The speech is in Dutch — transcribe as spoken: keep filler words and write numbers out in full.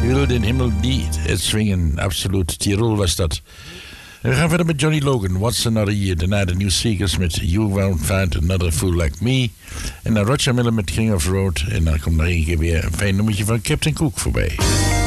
Je wil den himmel niet zwingen, absoluut. Tirol was dat. En we gaan verder met Johnny Logan, What's Another Year. Daarna de New Seekers met You Won't Find Another Fool Like Me. En dan Roger Miller met King of Road. En dan komt nog één keer weer een fijn nummertje van Captain Cook voorbij.